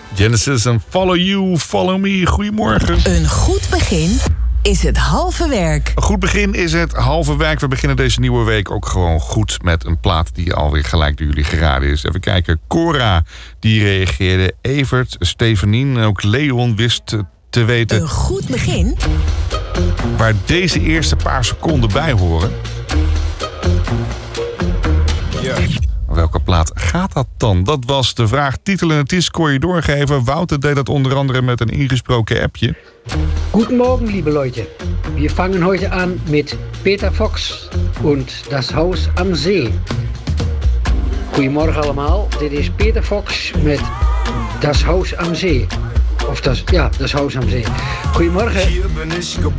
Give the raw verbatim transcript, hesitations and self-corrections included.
Genesis en Follow You, Follow Me. Goedemorgen. Een goed begin is het halve werk. Een goed begin is het halve werk. We beginnen deze nieuwe week ook gewoon goed met een plaat die alweer gelijk door jullie geraden is. Even kijken. Cora, die reageerde. Evert, Stevenien en ook Leon wist te weten... Een goed begin... waar deze eerste paar seconden bij horen. Ja. Welke plaat gaat dat dan? Dat was de vraag. Titel en artiest kon je doorgeven. Wouter deed dat onder andere met een ingesproken appje. Guten Morgen, liebe Leute. Wir fangen heute an mit Peter Fox und Das Haus am See. Goedemorgen allemaal. Dit is Peter Fox met Das Haus am See. Of das, ja, Das Haus am See. Goedemorgen. Hier bin ich geboren.